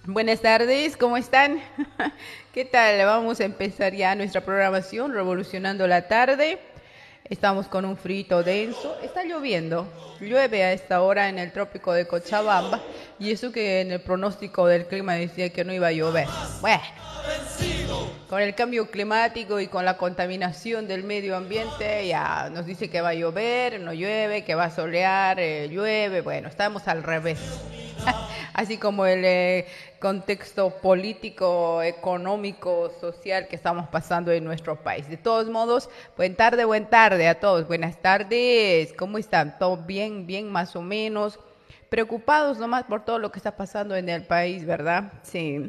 Buenas tardes, ¿cómo están? ¿Qué tal? Vamos a empezar ya nuestra programación Revolucionando la Tarde. Estamos con un frito denso. Está lloviendo. Llueve a esta hora en el trópico de Cochabamba. Y eso que en el pronóstico del clima decía que no iba a llover. Bueno, con el cambio climático y con la contaminación del medio ambiente, ya nos dice que va a llover, no llueve, que va a solear, llueve. Bueno, estamos al revés. Así como el contexto político, económico, social que estamos pasando en nuestro país. De todos modos, buen tarde a todos. Buenas tardes, ¿cómo están? ¿Todo bien? Bien, más o menos. Preocupados nomás por todo lo que está pasando en el país, ¿verdad? Sí.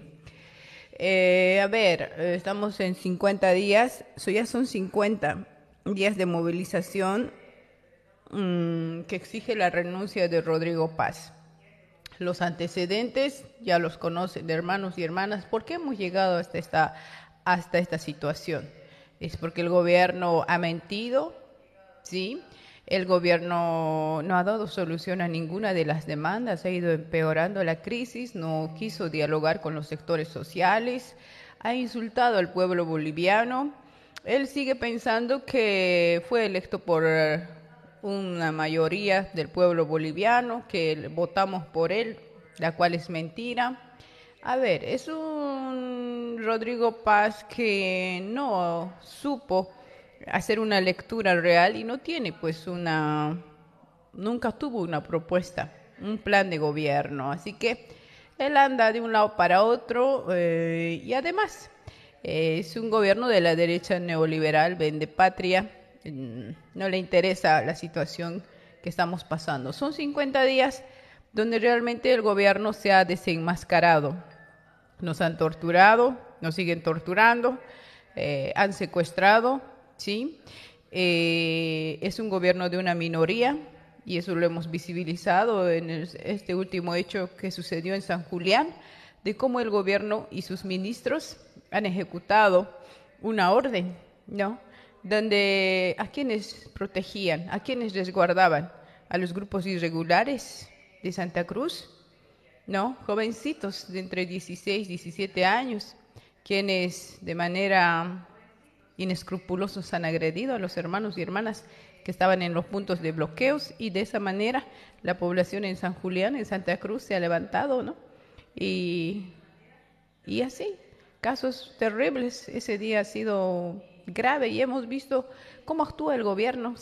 Estamos en 50 días, ya son 50 días de movilización que exige la renuncia de Rodrigo Paz. Los antecedentes ya los conocen, de hermanos y hermanas. ¿Por qué hemos llegado hasta esta situación? Es porque el gobierno ha mentido, ¿sí? El gobierno no ha dado solución a ninguna de las demandas, ha ido empeorando la crisis, no quiso dialogar con los sectores sociales, ha insultado al pueblo boliviano. Él sigue pensando que fue electo por una mayoría del pueblo boliviano, que votamos por él, la cual es mentira. A ver, es un Rodrigo Paz que no supo hacer una lectura real y no tiene nunca tuvo una propuesta, un plan de gobierno. Así que él anda de un lado para otro y además es un gobierno de la derecha neoliberal, vende patria, no le interesa la situación que estamos pasando. Son 50 días donde realmente el gobierno se ha desenmascarado. Nos han torturado, nos siguen torturando, han secuestrado, ¿sí? Es un gobierno de una minoría y eso lo hemos visibilizado en este último hecho que sucedió en San Julián, de cómo el gobierno y sus ministros han ejecutado una orden, ¿no? Donde a quienes protegían, a quienes resguardaban, a los grupos irregulares de Santa Cruz, ¿no? Jovencitos de entre 16 y 17 años, quienes de manera inescrupulosos han agredido a los hermanos y hermanas que estaban en los puntos de bloqueos y de esa manera la población en San Julián, en Santa Cruz, se ha levantado, ¿no? Y, y así, casos terribles. Ese día ha sido grave y hemos visto cómo actúa el gobierno,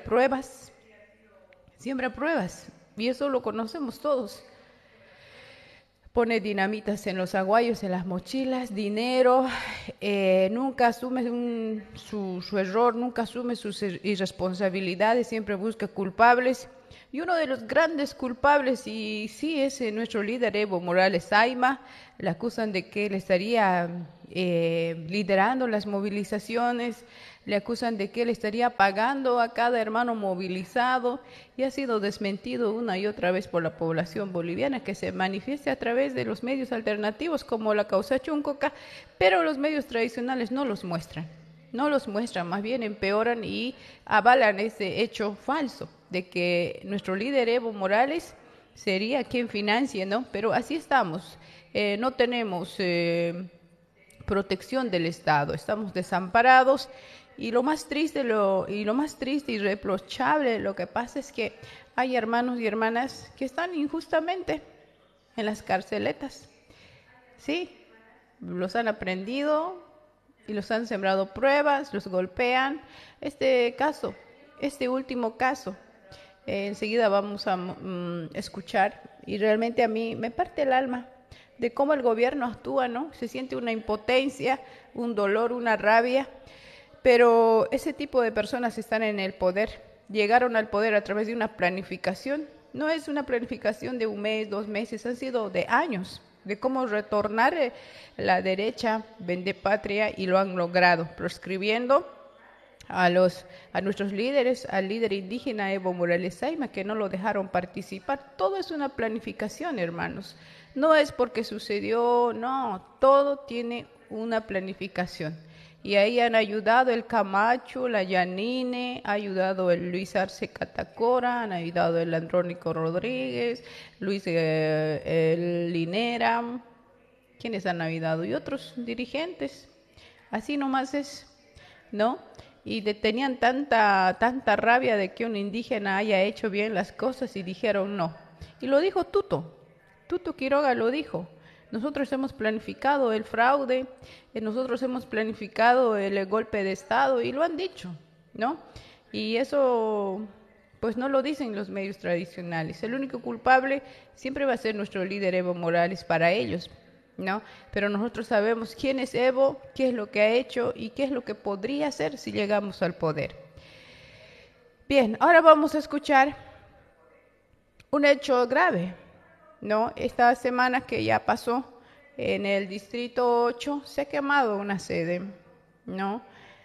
siembra pruebas, y eso lo conocemos todos. Pone dinamitas en los aguayos, en las mochilas, dinero, nunca asume su error, nunca asume sus irresponsabilidades, siempre busca culpables. Y uno de los grandes culpables, y sí es nuestro líder Evo Morales Ayma, le acusan de que él estaría liderando las movilizaciones, le acusan de que él estaría pagando a cada hermano movilizado y ha sido desmentido una y otra vez por la población boliviana que se manifieste a través de los medios alternativos como la causa Chuncoca, pero los medios tradicionales no los muestran. No los muestran, más bien empeoran y avalan ese hecho falso de que nuestro líder Evo Morales sería quien financie, ¿no? Pero así estamos, no tenemos protección del Estado, estamos desamparados y lo más triste y reprochable lo que pasa es que hay hermanos y hermanas que están injustamente en las carceletas. Sí, los han aprendido y los han sembrado pruebas, los golpean. Este último caso, enseguida vamos a escuchar y realmente a mí me parte el alma de cómo el gobierno actúa, ¿no? Se siente una impotencia, un dolor, una rabia, pero ese tipo de personas están en el poder, llegaron al poder a través de una planificación, no es una planificación de un mes, 2 meses, han sido de años, de cómo retornar la derecha, vende patria y lo han logrado, proscribiendo a nuestros líderes, al líder indígena Evo Morales Ayma, que no lo dejaron participar. Todo es una planificación, hermanos. No es porque sucedió, no, todo tiene una planificación. Y ahí han ayudado el Camacho, la Yanine, ha ayudado el Luis Arce Catacora, han ayudado el Andrónico Rodríguez, el Linera, ¿Quiénes han ayudado? Y otros dirigentes. Así nomás es, ¿no? Y tenían tanta rabia de que un indígena haya hecho bien las cosas y dijeron no. Y lo dijo Tuto Quiroga lo dijo. Nosotros hemos planificado el fraude, nosotros hemos planificado el golpe de Estado y lo han dicho, ¿no? Y eso pues no lo dicen los medios tradicionales. El único culpable siempre va a ser nuestro líder Evo Morales para ellos, ¿no? Pero nosotros sabemos quién es Evo, qué es lo que ha hecho y qué es lo que podría hacer si llegamos al poder. Bien, ahora vamos a escuchar un hecho grave, ¿no? Esta semana que ya pasó en el Distrito 8 se ha quemado una sede, ¿no?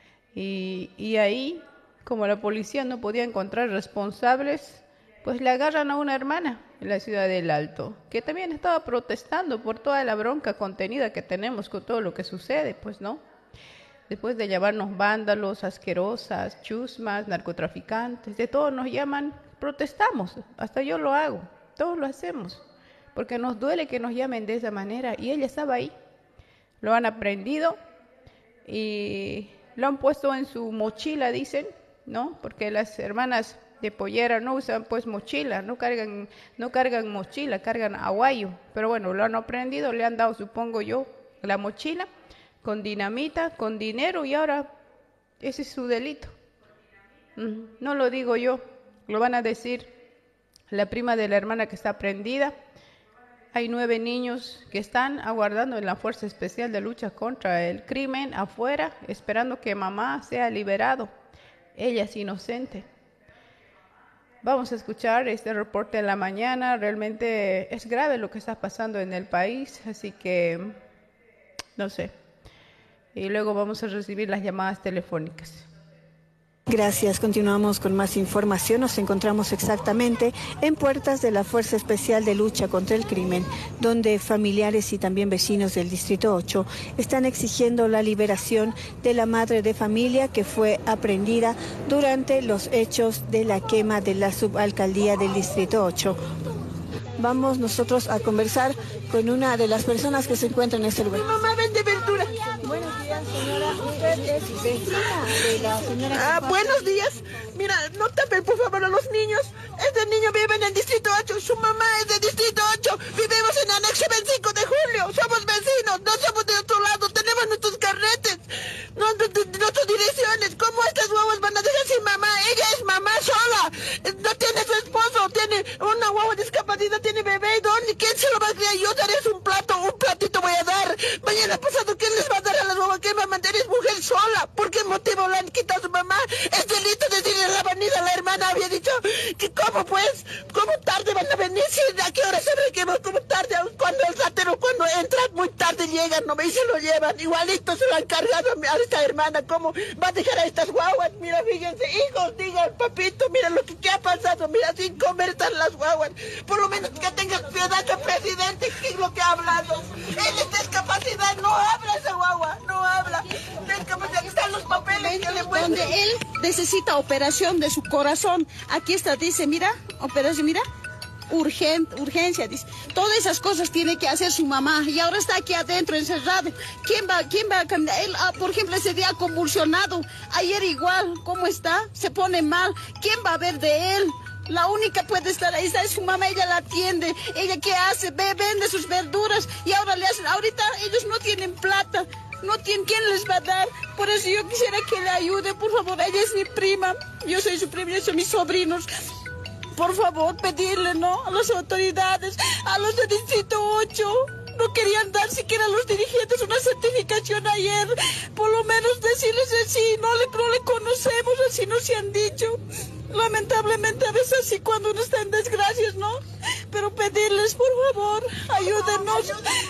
Y ahí, como la policía no podía encontrar responsables, pues le agarran a una hermana en la ciudad del Alto, que también estaba protestando por toda la bronca contenida que tenemos con todo lo que sucede, pues, ¿no? Después de llamarnos vándalos, asquerosas, chusmas, narcotraficantes, de todo nos llaman, protestamos, hasta yo lo hago, todos lo hacemos, porque nos duele que nos llamen de esa manera, y ella estaba ahí, lo han aprendido y lo han puesto en su mochila, dicen, ¿no? Porque las hermanas de pollera no usan pues mochila, no cargan mochila, cargan aguayo, pero bueno, lo han aprendido, le han dado, supongo yo, la mochila con dinamita, con dinero, y ahora ese es su delito. No lo digo yo, lo van a decir la prima de la hermana que está prendida. Hay 9 niños que están aguardando en la Fuerza Especial de Lucha contra el Crimen afuera, esperando que mamá sea liberado. Ella es inocente. Vamos a escuchar este reporte de la mañana. Realmente es grave lo que está pasando en el país, así que no sé. Y luego vamos a recibir las llamadas telefónicas. Gracias. Continuamos con más información. Nos encontramos exactamente en puertas de la Fuerza Especial de Lucha contra el Crimen, donde familiares y también vecinos del Distrito 8 están exigiendo la liberación de la madre de familia que fue aprehendida durante los hechos de la quema de la subalcaldía del Distrito 8. Vamos nosotros a conversar con una de las personas que se encuentran en este lugar. Mi mamá vende verdura. Buenos días, señora. Usted es vecina de la señora. Buenos días. Mira, no tapen por favor a los niños. Este niño vive en el Distrito 8. Su mamá es del Distrito 8. Vivimos en Anexo 25 de Julio. Somos vecinos. No somos de otro lado. Tenemos nuestros carretes. Nuestras direcciones. ¿Cómo estas guaguas van a dejar sin mamá? Ella es mamá sola. No tiene su esposo. Tiene una guagua discapacidad. Tiene bebé. ¿Dónde? ¿Quién se lo va a criar? Yo daré un platito voy a dar. Mañana pasado, ¿quién les va a dar a las guaguas? ¿Quién va a mantener? Es mujer sola. ¿Por qué motivo le han quitado a su mamá? Es delito decirle a la avenida. La hermana había dicho que cómo pues, cómo tarde van a venir, si a qué hora se requema, cómo tarde, cuando el ratero, cuando entra muy tarde llegan, no me y se lo llevan, igualito se lo han cargado a esta hermana. ¿Cómo va a dejar a estas guaguas? Mira, fíjense, hijos, digan, papito, mira lo que ha pasado, mira, sin comer están las guaguas, por lo menos que tenga piedad el presidente, ¿qué es lo que ha hablado? Él es discapacidad, no habla esa guagua, no habla, discapacidad, aquí están los papeles que le muestran. Donde él necesita operación de su corazón, aquí está, dice, mira, operación, mira, urgencia, dice. Todas esas cosas tiene que hacer su mamá y ahora está aquí adentro encerrado. ¿Quién va a caminar? Él, por ejemplo, ese día convulsionado, ayer igual, ¿cómo está? Se pone mal. ¿Quién va a ver de él? La única puede estar ahí, está su mamá, ella la atiende. ¿Ella qué hace? Vende sus verduras y ahora le hacen, ahorita ellos no tienen plata. No tienen quién les va a dar, por eso yo quisiera que le ayude, por favor, ella es mi prima, yo soy su prima, son mis sobrinos. Por favor, pedirle, ¿no? A las autoridades, a los del Distrito 8, no querían dar siquiera a los dirigentes una certificación ayer, por lo menos decirles así, no le conocemos, así nos se han dicho. Lamentablemente a veces así cuando uno está en desgracias, ¿no? Pero pedirles, por favor, ayúdenos.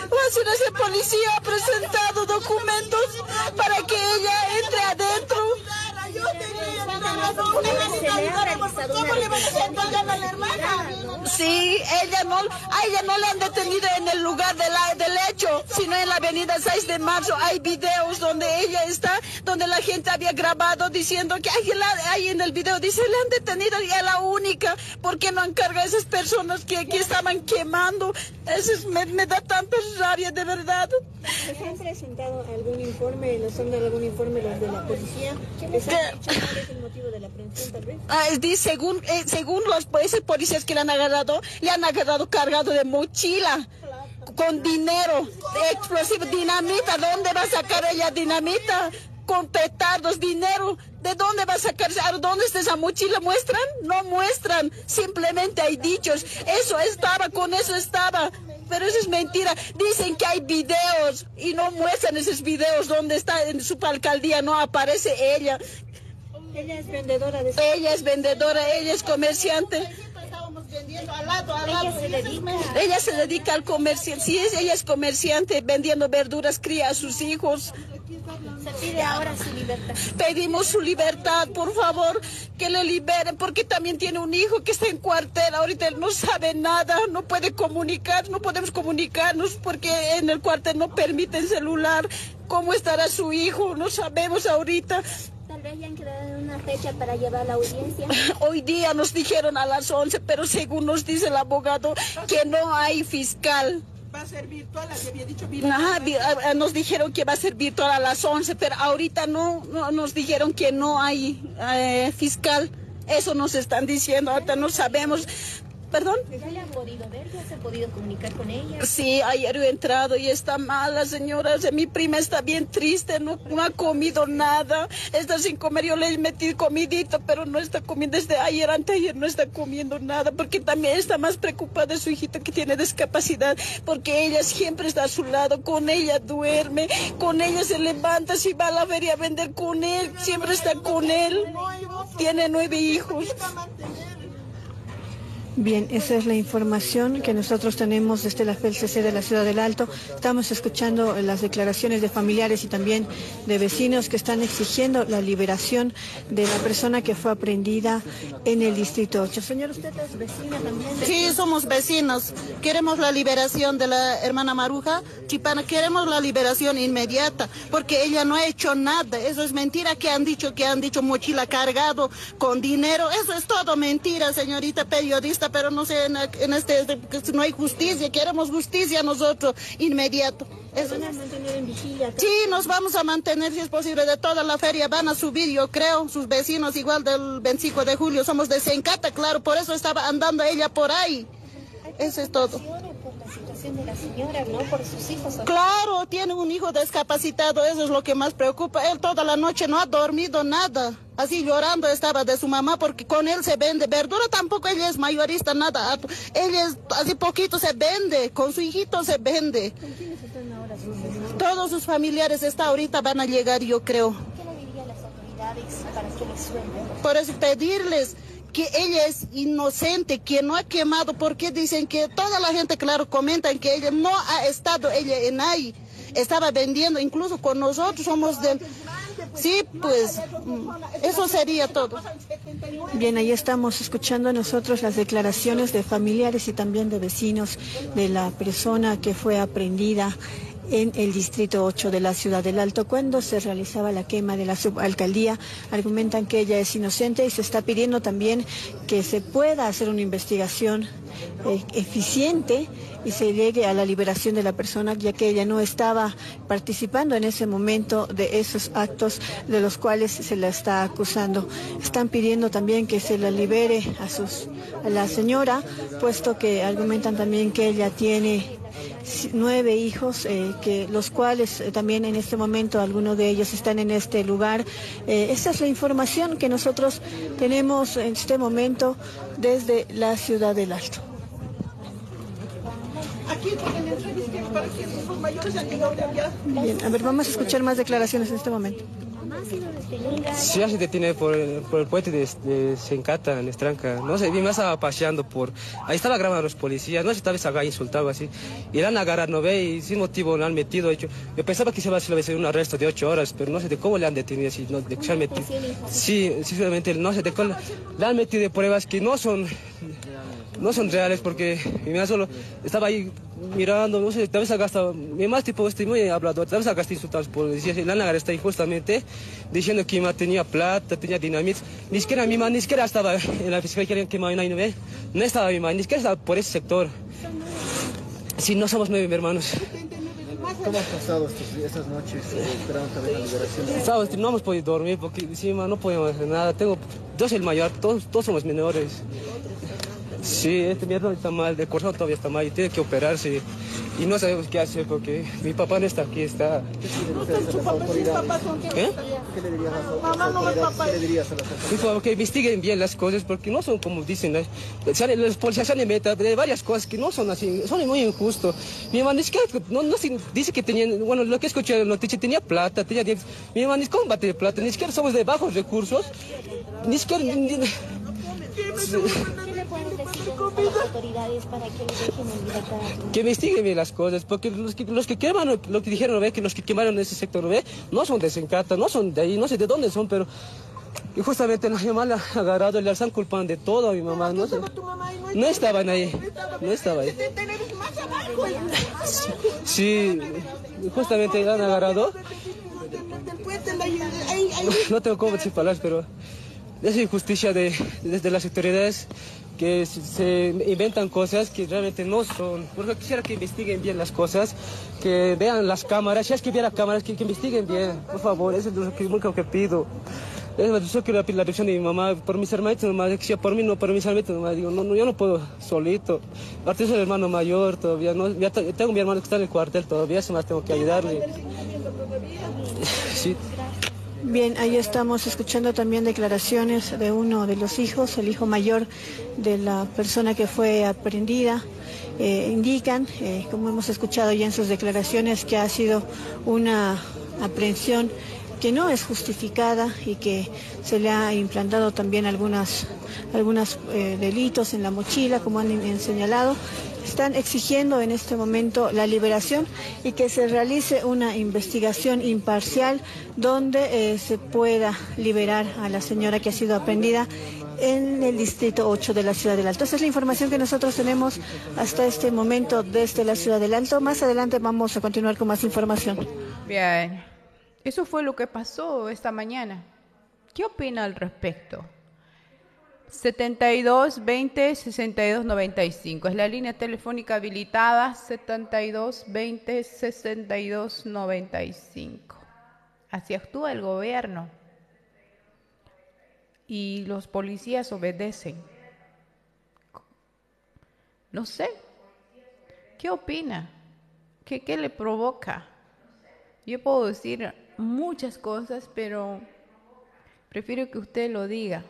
La policía ha presentado documentos para que ella entre adentro. ¿Cómo le van a hacer entregar a la hermana? Sí, a ella no le han detenido en el lugar del hecho, sino en la avenida 6 de marzo. Hay videos donde ella está, donde la gente había grabado diciendo que ahí en el video dice, le han detenido y es la única. ¿Por qué no han cargado a esas personas que estaban quemando? Me da tanta rabia, de verdad. ¿Les han presentado algún informe, los han dado algún informe los de la policía? ¿Les han dicho cuál es el motivo de la aprehensión, tal vez? Según los policías que le han agarrado cargado de mochila, con dinero, explosivo, dinamita. ¿Dónde va a sacar ella dinamita? Con petardos, dinero. ¿De dónde va a sacar? ¿Dónde está esa mochila? ¿Muestran? No muestran. Simplemente hay dichos. Con eso estaba. Pero eso es mentira. Dicen que hay videos y no muestran esos videos. ¿Dónde está? En su alcaldía no aparece ella. Ella es vendedora de... Ella es vendedora, ella es comerciante. Ella se dedica al comercio. Sí, ella es comerciante, vendiendo verduras, cría a sus hijos. Se pide ahora su libertad. Pedimos su libertad, por favor, que le liberen, porque también tiene un hijo que está en cuartel. Ahorita él no sabe nada, no puede comunicar, no podemos comunicarnos porque en el cuartel no permiten celular. ¿Cómo estará su hijo? No sabemos ahorita. Tal vez ya han quedado en una fecha para llevar la audiencia. Hoy día nos dijeron a las 11, pero según nos dice el abogado que no hay fiscal. Va a ser virtual, había dicho virtual. Nos dijeron que va a ser virtual a las 11, pero ahorita no nos dijeron que no hay fiscal. Eso nos están diciendo, ahorita no sabemos. ¿Perdón? ¿Ya le han podido ver? ¿Ya se ha podido comunicar con ella? Sí, ayer he entrado y está mala, señora. Mi prima está bien triste, no ha comido nada. Está sin comer. Yo le he metido comidito, pero no está comiendo desde ayer, anteayer no está comiendo nada, porque también está más preocupada de su hijita que tiene discapacidad, porque ella siempre está a su lado, con ella duerme, con ella se levanta, si va a la feria a vender con él, siempre está con él. Tiene 9 hijos. Bien, esa es la información que nosotros tenemos desde la FELCC de la Ciudad del Alto. Estamos escuchando las declaraciones de familiares y también de vecinos que están exigiendo la liberación de la persona que fue aprehendida en el Distrito 8. Señor, ¿usted es vecina también? Sí, somos vecinos. Queremos la liberación de la hermana Maruja Chipana. Queremos la liberación inmediata, porque ella no ha hecho nada. Eso es mentira que han dicho mochila cargado con dinero. Eso es todo mentira, señorita periodista. Pero no sé, no hay justicia, queremos justicia nosotros, inmediato. ¿Se van a mantener en vigilia? Sí, nos vamos a mantener, si es posible, de toda la feria van a subir, yo creo, sus vecinos igual del 25 de julio, somos de Sencata, claro, por eso estaba andando ella por ahí. Eso es todo. Por la situación de la señora, ¿no? Por sus hijos. Claro, tiene un hijo discapacitado, eso es lo que más preocupa. Él toda la noche no ha dormido nada. Así llorando estaba de su mamá porque con él se vende verdura, tampoco ella es mayorista, nada. Ella es así poquito se vende, con su hijito se vende. ¿Con quiénes están ahora sus vecinos? Todos sus familiares ahorita van a llegar, yo creo. ¿Qué le diría a las autoridades para que les suelten? Por eso pedirles que ella es inocente, que no ha quemado, porque dicen que toda la gente, claro, comentan que ella no ha estado en ahí, estaba vendiendo, incluso con nosotros somos de... Sí, pues eso sería todo. Bien, ahí estamos escuchando nosotros las declaraciones de familiares y también de vecinos de la persona que fue aprehendida en el Distrito 8 de la Ciudad del Alto cuando se realizaba la quema de la subalcaldía. Argumentan que ella es inocente y se está pidiendo también que se pueda hacer una investigación eficiente y se llegue a la liberación de la persona, ya que ella no estaba participando en ese momento de esos actos de los cuales se la está acusando. Están pidiendo también que se la libere a la señora, puesto que argumentan también que ella tiene 9 hijos, que los cuales también en este momento algunos de ellos están en este lugar. Esta es la información que nosotros tenemos en este momento desde la Ciudad del Alto. Aquí tienen entrevistas para que sus mayores han llegado de allá. Bien, a ver, vamos a escuchar más declaraciones en este momento. Sí, se detiene por el puente de Sencata, en Estranca. No sé, mi mamá estaba paseando por... Ahí estaba grabando a los policías, no sé, tal vez había insultado así. Y la han agarrado, ¿no ve? Y sin motivo lo han metido. Yo pensaba que se iba a hacer un arresto de 8 horas, pero no sé de cómo le han detenido así. No, de que se han metido. Sí, sinceramente, no sé de cómo le han metido de pruebas que no son reales, porque mi mamá solo estaba ahí mirando, no sé, tal vez hasta, mi mamá tipo muy hablador, tal vez hasta insultados por decir, la han agarrado ahí justamente diciendo que mi mamá tenía plata, tenía dinamita, ni siquiera mi mamá, ni siquiera estaba en la fiscalía que mi mamá no estaba mi mamá, ni siquiera estaba por ese sector. Sí, no somos 9 hermanos. ¿Cómo has pasado estas noches esperando también la liberación? Sabes, no hemos podido dormir porque encima no podemos hacer nada, yo soy el mayor, todos somos menores. Sí, este mierda está mal, el corazón todavía está mal y tiene que operarse. Y no sabemos qué hacer porque mi papá no está aquí, está... ¿Qué? ¿Qué le dirías a las autoridades? ¿Qué le dirías a las autoridades? Por favor, que investiguen bien las cosas porque no son como dicen. Los policías se han metido de varias cosas que no son así, son muy injustos. Mi mamá dice que, dice que tenía, bueno, lo que escuché en la noticia, tenía plata, tenía dientes. Mi mamá dice, ¿cómo va a tener plata? Ni siquiera somos de bajos recursos, ni siquiera... ¿Qué le pueden decir a las autoridades para que le dejen en libertad? Que investiguen bien las cosas, porque los que queman, lo que dijeron, ¿no ve? Que los que quemaron ese sector, ¿no ve? No son de Sencata, no son de ahí, no sé de dónde son, pero y justamente mi mamá la ha agarrado y la están culpando de todo a mi mamá, no sé. No estaban ahí, no estaba ahí. Sí, justamente la han agarrado. No tengo cómo decir palabras, pero es injusticia desde las autoridades que se inventan cosas que realmente no son. Porque quisiera que investiguen bien las cosas, que vean las cámaras, si es que vieran cámaras, que investiguen bien, por favor, eso es lo que único que pido. Yo quiero la dirección de mi mamá, por mis hermanitos nomás, que sea por mí, no por mis hermanitos nomás, digo, no, yo no puedo solito. Aparte soy el hermano mayor todavía, no, ya tengo mi hermano que está en el cuartel todavía, eso más tengo que ayudarle. Sí. Bien, ahí estamos escuchando también declaraciones de uno de los hijos, el hijo mayor de la persona que fue aprehendida. Indican, como hemos escuchado ya en sus declaraciones, que ha sido una aprehensión que no es justificada y que se le ha implantado también algunos delitos en la mochila, como han señalado. Están exigiendo en este momento la liberación y que se realice una investigación imparcial donde se pueda liberar a la señora que ha sido aprehendida en el distrito 8 de la ciudad del Alto. Esa es la información que nosotros tenemos hasta este momento desde la ciudad del Alto. Más adelante vamos a continuar con más información. Bien, eso fue lo que pasó esta mañana. ¿Qué opina al respecto? 72 20 62 95 es la línea telefónica habilitada. 72 20 62 95. Así actúa el gobierno y los policías obedecen. No sé, ¿qué opina? ¿Qué le provoca? Yo puedo decir muchas cosas, pero prefiero que usted lo diga.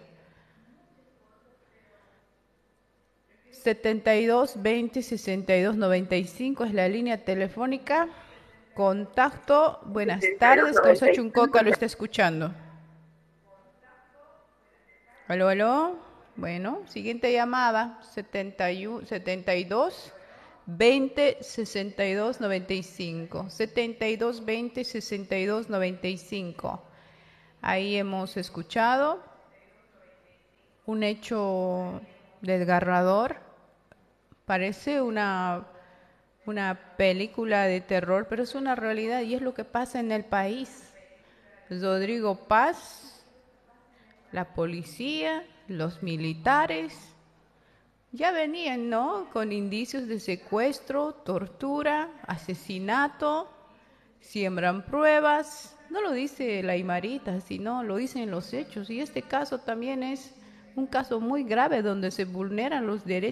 72 20 62 95 es la línea telefónica. Contacto. Buenas tardes, Causa Chuncoca lo está escuchando. Aló, aló. Bueno, siguiente llamada. 72 20 62 95. 72 20 62 95. Ahí hemos escuchado un hecho desgarrador. Parece una película de terror, pero es una realidad y es lo que pasa en el país. Rodrigo Paz, la policía, los militares, ya venían, ¿no?, con indicios de secuestro, tortura, asesinato, siembran pruebas. No lo dice la Aymarita, sino lo dicen los hechos. Y este caso también es un caso muy grave donde se vulneran los derechos